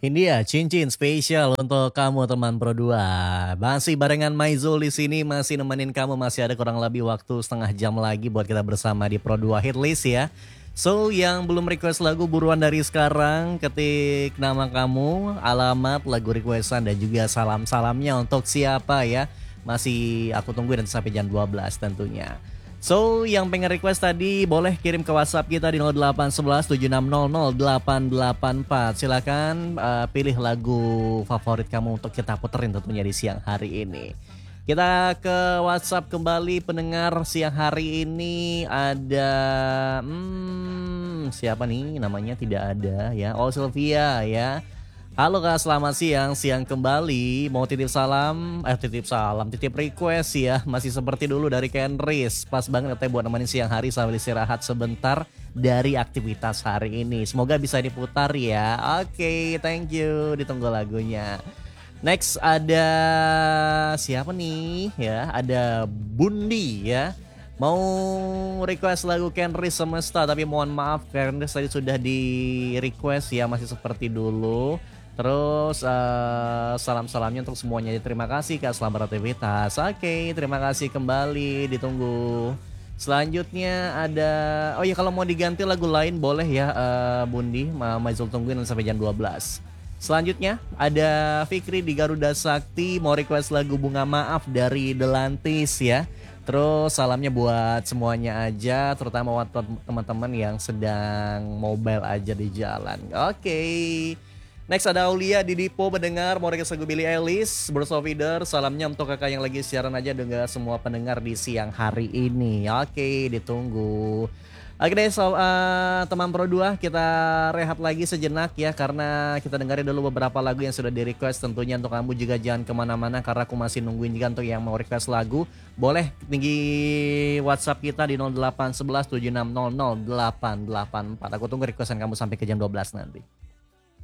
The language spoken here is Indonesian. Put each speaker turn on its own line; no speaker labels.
Ini ya cincin spesial untuk kamu teman Pro 2. Masih barengan Maizul di sini masih nemenin kamu, masih ada kurang lebih waktu setengah jam lagi buat kita bersama di Pro 2 Hitlist ya. So yang belum request lagu buruan dari sekarang ketik nama kamu, alamat, lagu requestan dan juga salam-salamnya untuk siapa ya. Masih aku tungguin nanti sampai jam 12 tentunya. So, yang pengen request tadi boleh kirim ke WhatsApp kita di 0811 7600 884. Silakan pilih lagu favorit kamu untuk kita puterin tentunya di siang hari ini. Kita ke WhatsApp kembali pendengar siang hari ini ada siapa nih namanya tidak ada ya. Oh Sylvia ya. Halo Kak, selamat siang. Siang kembali. Mau titip request ya. Masih seperti dulu dari Kenris. Pas banget katanya buat nemenin siang hari sambil istirahat sebentar dari aktivitas hari ini. Semoga bisa diputar ya. Oke, thank you. Ditunggu lagunya. Next ada siapa nih ya? Ada Bundi ya. Mau request lagu Kenris Semesta, tapi mohon maaf Kenris tadi sudah di request ya, masih seperti dulu. Terus salam-salamnya untuk semuanya. Terima kasih Kak, selamat beraktivitas. Oke, terima kasih kembali, ditunggu. Selanjutnya ada, oh ya kalau mau diganti lagu lain boleh ya Bundi, Maizul tungguin sampai jam 12. Selanjutnya ada Fikri di Garuda Sakti mau request lagu Bunga Maaf dari Delantis ya. Terus salamnya buat semuanya aja, terutama buat teman-teman yang sedang mobile aja di jalan. Oke. Next ada Aulia di Dipo mendengar mau request lagu Billie Eilish, Birds of Feather. Salamnya untuk kakak yang lagi siaran aja dengan semua pendengar di siang hari ini. Oke, ditunggu. Oke deh teman Pro 2, kita rehat lagi sejenak ya, karena kita dengerin dulu beberapa lagu yang sudah di request. Tentunya untuk kamu juga jangan kemana-mana karena aku masih nungguin juga untuk yang mau request lagu. Boleh tinggi WhatsApp kita di 0811 7600 884. Aku tunggu requestan kamu sampai ke jam 12 nanti.